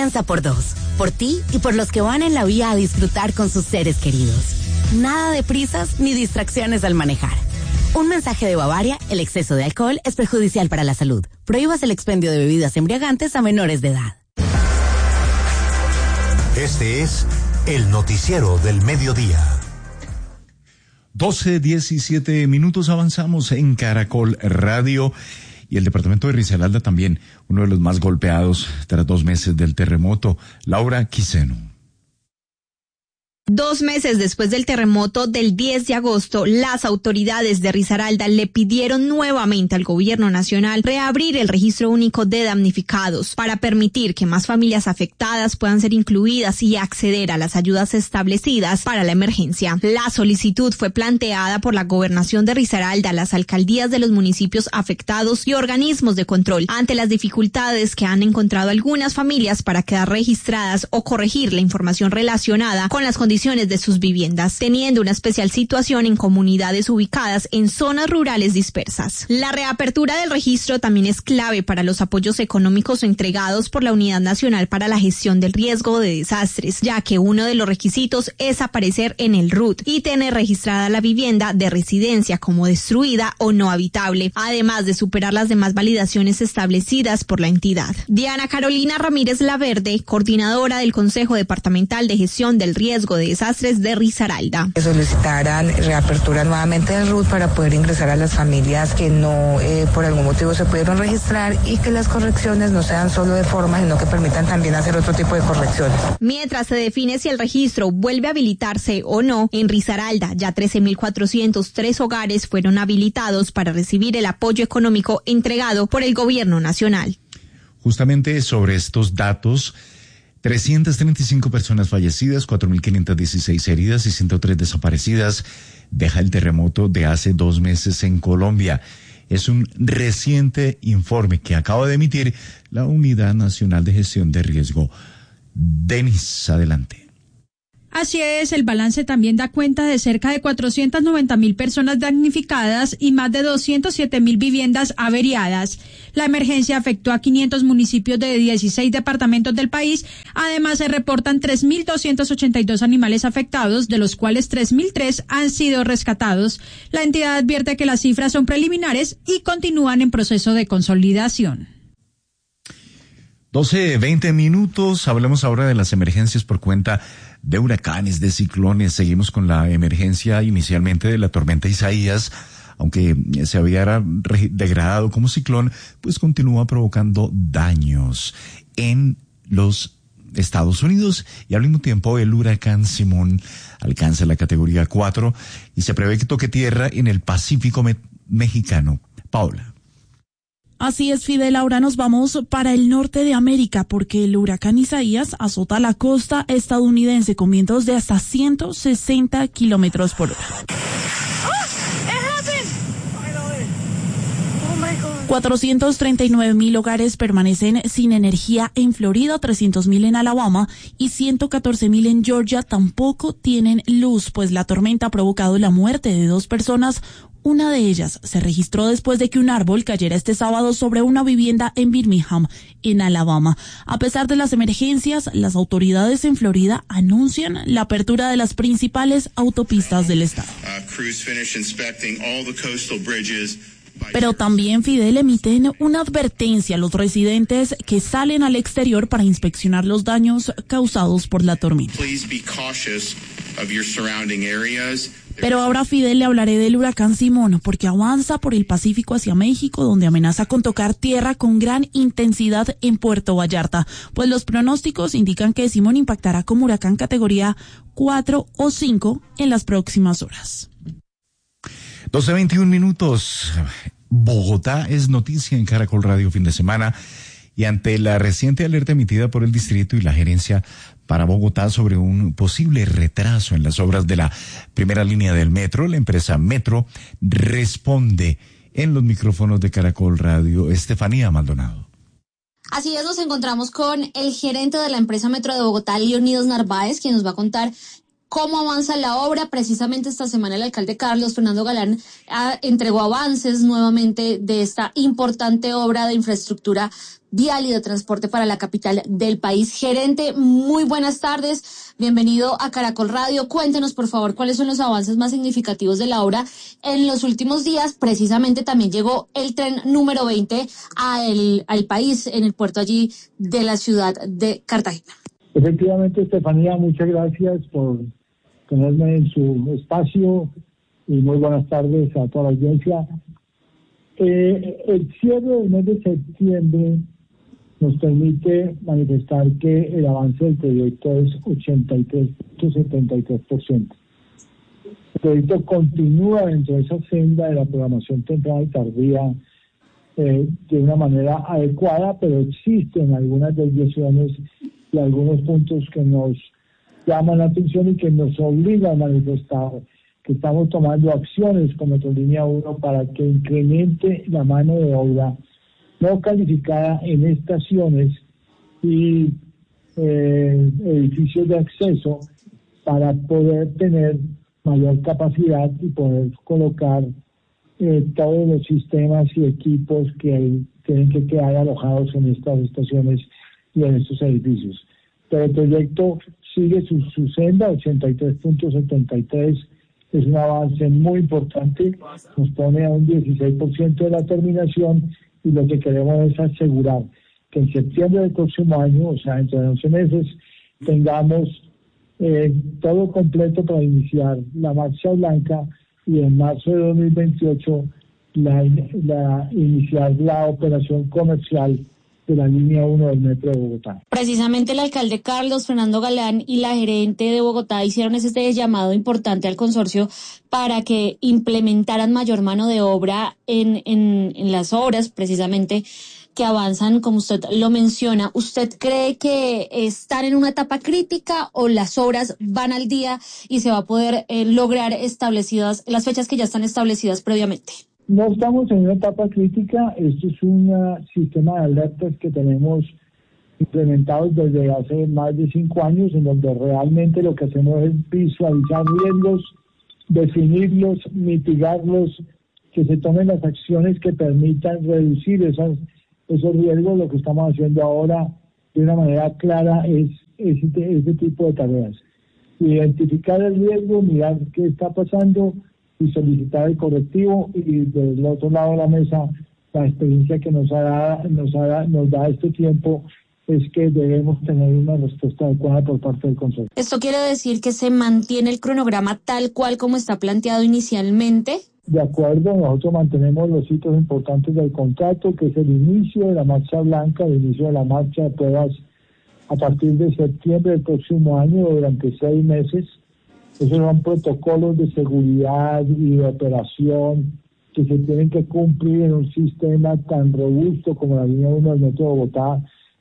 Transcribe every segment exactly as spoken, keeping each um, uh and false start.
Piensa por dos, por ti y por los que van en la vía a disfrutar con sus seres queridos. Nada de prisas ni distracciones al manejar. Un mensaje de Bavaria: el exceso de alcohol es perjudicial para la salud. Prohíbas el expendio de bebidas embriagantes a menores de edad. Este es el noticiero del mediodía. doce, diecisiete minutos, avanzamos en Caracol Radio. Y el departamento de Risaralda también, uno de los más golpeados tras dos meses del terremoto. Laura Quiseno. Dos meses después del terremoto del diez de agosto, las autoridades de Risaralda le pidieron nuevamente al gobierno nacional reabrir el registro único de damnificados para permitir que más familias afectadas puedan ser incluidas y acceder a las ayudas establecidas para la emergencia. La solicitud fue planteada por la gobernación de Risaralda, las alcaldías de los municipios afectados y organismos de control ante las dificultades que han encontrado algunas familias para quedar registradas o corregir la información relacionada con las condiciones de sus viviendas, teniendo una especial situación en comunidades ubicadas en zonas rurales dispersas. La reapertura del registro también es clave para los apoyos económicos entregados por la Unidad Nacional para la Gestión del Riesgo de Desastres, ya que uno de los requisitos es aparecer en el R U T y tener registrada la vivienda de residencia como destruida o no habitable, además de superar las demás validaciones establecidas por la entidad. Diana Carolina Ramírez Laverde, coordinadora del Consejo Departamental de Gestión del Riesgo de Desastres de Risaralda. Solicitaran reapertura nuevamente del R U T para poder ingresar a las familias que no eh, por algún motivo se pudieron registrar y que las correcciones no sean solo de forma, sino que permitan también hacer otro tipo de correcciones. Mientras se define si el registro vuelve a habilitarse o no, en Risaralda ya trece mil cuatrocientos tres hogares fueron habilitados para recibir el apoyo económico entregado por el gobierno nacional. Justamente sobre estos datos, trescientas treinta y cinco personas fallecidas, cuatro mil quinientas dieciséis heridas y ciento tres desaparecidas deja el terremoto de hace dos meses en Colombia. Es un reciente informe que acaba de emitir la Unidad Nacional de Gestión de Riesgo. Denis, adelante. Así es, el balance también da cuenta de cerca de cuatrocientas noventa mil personas damnificadas y más de doscientas siete mil viviendas averiadas. La emergencia afectó a quinientos municipios de dieciséis departamentos del país. Además, se reportan tres mil doscientos ochenta y dos animales afectados, de los cuales tres mil tres han sido rescatados. La entidad advierte que las cifras son preliminares y continúan en proceso de consolidación. doce, veinte minutos, hablemos ahora de las emergencias por cuenta de huracanes, de ciclones. Seguimos con la emergencia inicialmente de la tormenta Isaías, aunque se había degradado como ciclón, pues continúa provocando daños en los Estados Unidos y al mismo tiempo el huracán Simón alcanza la categoría cuatro y se prevé que toque tierra en el Pacífico me- mexicano. Paola. Así es, Fidel, ahora nos vamos para el norte de América porque el huracán Isaías azota la costa estadounidense con vientos de hasta ciento sesenta kilómetros por hora. cuatrocientos treinta y nueve mil hogares permanecen sin energía en Florida, trescientos mil en Alabama y ciento catorce mil en Georgia tampoco tienen luz, pues la tormenta ha provocado la muerte de dos personas. Una de ellas se registró después de que un árbol cayera este sábado sobre una vivienda en Birmingham, en Alabama. A pesar de las emergencias, las autoridades en Florida anuncian la apertura de las principales autopistas del estado. Pero también, Fidel, emiten una advertencia a los residentes que salen al exterior para inspeccionar los daños causados por la tormenta. Pero ahora, Fidel, le hablaré del huracán Simón, porque avanza por el Pacífico hacia México, donde amenaza con tocar tierra con gran intensidad en Puerto Vallarta. Pues los pronósticos indican que Simón impactará como huracán categoría cuatro o cinco en las próximas horas. doce veintiún minutos. Bogotá es noticia en Caracol Radio fin de semana y ante la reciente alerta emitida por el distrito y la gerencia para Bogotá sobre un posible retraso en las obras de la primera línea del metro, la empresa Metro responde en los micrófonos de Caracol Radio. Estefanía Maldonado. Así es, nos encontramos con el gerente de la empresa Metro de Bogotá, Leonidas Narváez, quien nos va a contar ¿Cómo avanza la obra? Precisamente esta semana el alcalde Carlos Fernando Galán ah, entregó avances nuevamente de esta importante obra de infraestructura vial y de transporte para la capital del país. Gerente, muy buenas tardes, bienvenido a Caracol Radio. Cuéntenos, por favor, cuáles son los avances más significativos de la obra en los últimos días. Precisamente también llegó el tren número veinte a el, al país, en el puerto allí de la ciudad de Cartagena. Efectivamente, Estefanía, muchas gracias por tenerme en su espacio y muy buenas tardes a toda la audiencia. Eh, el cierre del mes de septiembre nos permite manifestar que el avance del proyecto es ochenta y tres punto setenta y tres por ciento. El proyecto continúa dentro de esa senda de la programación temprana y tardía eh, de una manera adecuada, pero existen algunas desviaciones y algunos puntos que nos llaman la atención y que nos obligan a manifestar que estamos tomando acciones con Metrolínea uno para que incremente la mano de obra no calificada en estaciones y eh, edificios de acceso para poder tener mayor capacidad y poder colocar eh, todos los sistemas y equipos que tienen que quedar alojados en estas estaciones y en estos edificios. Pero el proyecto sigue su, su senda, ochenta y tres punto setenta y tres, es un avance muy importante, nos pone a un dieciséis por ciento de la terminación y lo que queremos es asegurar que en septiembre del próximo año, o sea, dentro de once meses, tengamos eh, todo completo para iniciar la marcha blanca y en marzo de dos mil veintiocho la, la iniciar la operación comercial de la línea uno del Metro de Bogotá. Precisamente el alcalde Carlos Fernando Galán y la gerente de Bogotá hicieron este llamado importante al consorcio para que implementaran mayor mano de obra en, en, en las obras precisamente que avanzan, como usted lo menciona. ¿Usted cree que están en una etapa crítica o las obras van al día y se va a poder eh, lograr establecidas las fechas que ya están establecidas previamente? No estamos en una etapa crítica, esto es un sistema de alertas que tenemos implementados desde hace más de cinco años, en donde realmente lo que hacemos es visualizar riesgos, definirlos, mitigarlos, que se tomen las acciones que permitan reducir esas, esos riesgos. Lo que estamos haciendo ahora de una manera clara es ese, ese tipo de tareas. Identificar el riesgo, mirar qué está pasando y solicitar el correctivo, y del otro lado de la mesa la experiencia que nos, ha, nos, ha, nos da este tiempo es que debemos tener una respuesta adecuada por parte del Consejo. ¿Esto quiere decir que se mantiene el cronograma tal cual como está planteado inicialmente? De acuerdo, nosotros mantenemos los hitos importantes del contrato, que es el inicio de la marcha blanca, el inicio de la marcha de pruebas a partir de septiembre del próximo año durante seis meses. Esos son protocolos de seguridad y de operación que se tienen que cumplir en un sistema tan robusto como la línea uno del Metro de Bogotá,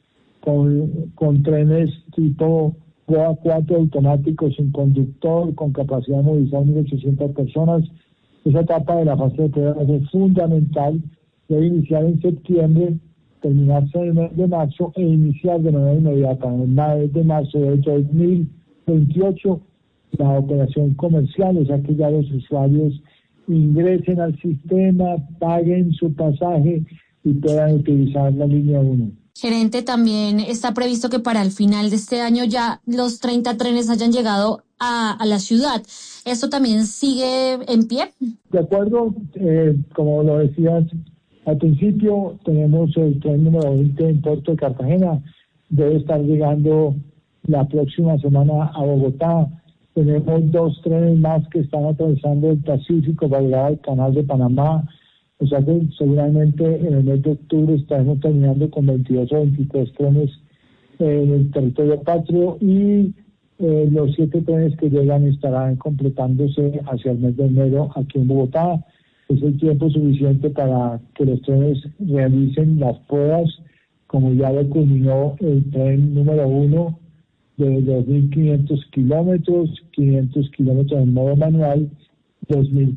con, con trenes tipo Goa cuatro automáticos sin conductor, con capacidad de movilizar mil ochocientas personas. Esa etapa de la fase de pruebas es fundamental. Debe iniciar en septiembre, terminarse en el mes de marzo e iniciar de manera inmediata en el mes de marzo de dos mil veintiocho la operación comercial, o sea que ya los usuarios ingresen al sistema, paguen su pasaje y puedan utilizar la línea uno. Gerente, también está previsto que para el final de este año ya los treinta trenes hayan llegado a, a la ciudad. ¿Esto también sigue en pie? De acuerdo, eh, como lo decías al principio, tenemos el tren número veinte en Puerto de Cartagena, debe estar llegando la próxima semana a Bogotá. Tenemos dos trenes más que están atravesando el Pacífico para llegar al Canal de Panamá. O sea que seguramente en el mes de octubre estaremos terminando con veintidós o veintitrés trenes eh, en el territorio patrio, y eh, los siete trenes que llegan estarán completándose hacia el mes de enero aquí en Bogotá. Es el tiempo suficiente para que los trenes realicen las pruebas, como ya lo culminó el tren número uno de dos mil quinientos kilómetros, quinientos kilómetros en modo manual, dos mil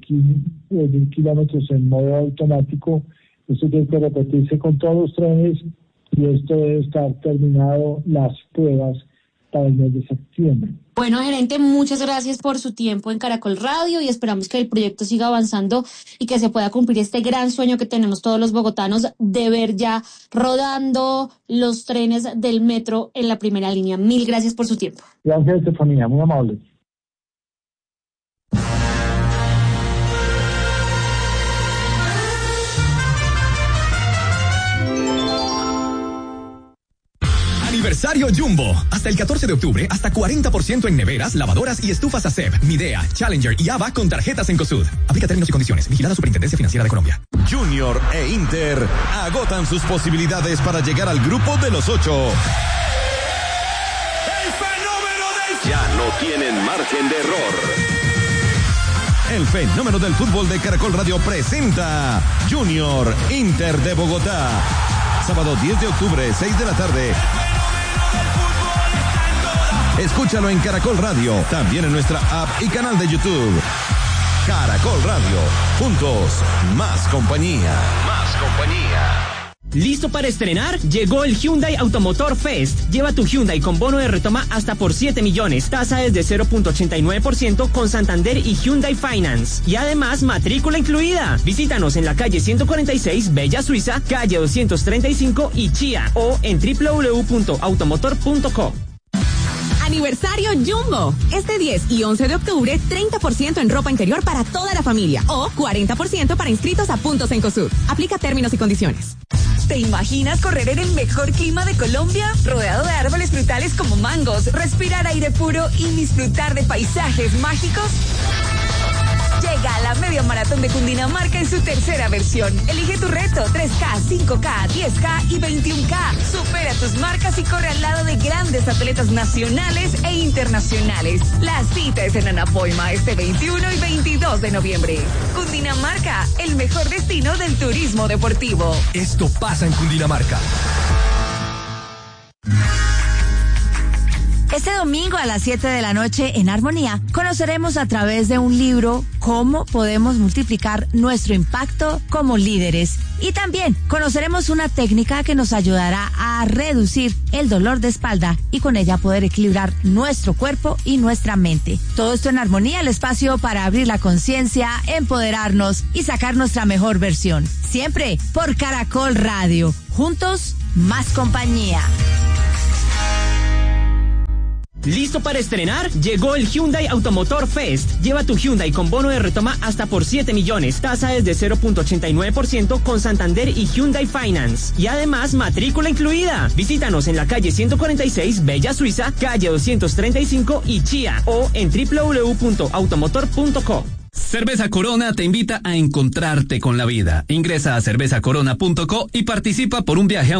kilómetros en modo automático. Esto tiene que repetirse con todos los trenes y esto debe estar terminado las pruebas para el mes de septiembre. Bueno, gerente, muchas gracias por su tiempo en Caracol Radio y esperamos que el proyecto siga avanzando y que se pueda cumplir este gran sueño que tenemos todos los bogotanos de ver ya rodando los trenes del metro en la primera línea. Mil gracias por su tiempo. Gracias, Estefanía, muy amable. Aniversario Jumbo. Hasta el catorce de octubre, hasta cuarenta por ciento en neveras, lavadoras y estufas A C E P, Midea, Challenger y A B A con tarjetas Encosud. Aplica términos y condiciones. Vigilada Superintendencia Financiera de Colombia. Junior e Inter agotan sus posibilidades para llegar al grupo de los ocho. ¡El fenómeno del... Ya no tienen margen de error. El fenómeno del fútbol de Caracol Radio presenta Junior Inter de Bogotá. Sábado diez de octubre, seis de la tarde. Escúchalo en Caracol Radio, también en nuestra app y canal de YouTube. Caracol Radio, juntos, más compañía. Más compañía. ¿Listo para estrenar? Llegó el Hyundai Automotor Fest. Lleva tu Hyundai con bono de retoma hasta por siete millones, tasa desde cero punto ochenta y nueve por ciento con Santander y Hyundai Finance. Y además, matrícula incluida. Visítanos en la calle ciento cuarenta y seis, Bella Suiza, calle doscientos treinta y cinco y Chía, o en doble u doble u doble u punto automotor punto co. Aniversario Jumbo. Este diez y once de octubre, treinta por ciento en ropa interior para toda la familia o cuarenta por ciento para inscritos a puntos Encosud. Aplica términos y condiciones. ¿Te imaginas correr en el mejor clima de Colombia? Rodeado de árboles frutales como mangos, respirar aire puro y disfrutar de paisajes mágicos. Llega a la Media Maratón de Cundinamarca en su tercera versión. Elige tu reto, tres K, cinco K, diez K y veintiuno K. Supera tus marcas y corre al lado de grandes atletas nacionales e internacionales. La cita es en Anapoima este veintiuno y veintidós de noviembre. Cundinamarca, el mejor destino del turismo deportivo. Esto pasa en Cundinamarca. Este domingo a las siete de la noche en Armonía conoceremos a través de un libro cómo podemos multiplicar nuestro impacto como líderes. Y también conoceremos una técnica que nos ayudará a reducir el dolor de espalda y con ella poder equilibrar nuestro cuerpo y nuestra mente. Todo esto en Armonía, el espacio para abrir la conciencia, empoderarnos y sacar nuestra mejor versión. Siempre por Caracol Radio. Juntos, más compañía. ¿Listo para estrenar? Llegó el Hyundai Automotor Fest. Lleva tu Hyundai con bono de retoma hasta por siete millones, tasa desde cero punto ochenta y nueve por ciento con Santander y Hyundai Finance. Y además, matrícula incluida. Visítanos en la calle ciento cuarenta y seis, Bella Suiza, calle doscientos treinta y cinco y Chía, o en doble u doble u doble u punto automotor punto co. Cerveza Corona te invita a encontrarte con la vida. Ingresa a cerveza corona punto co y participa por un viaje a